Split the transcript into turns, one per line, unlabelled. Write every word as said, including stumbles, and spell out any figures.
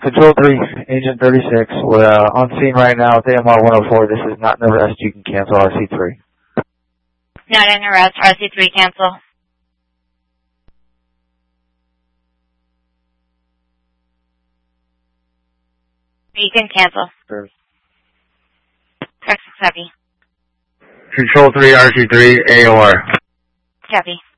Control three, Agent thirty-six. We're uh, on scene right now with A M R one oh four. This is not an arrest. You can cancel R C three.
Not an arrest. R C three, cancel. You can cancel.
Sure.
Correct, copy.
Control three, R C three, A O R.
Copy.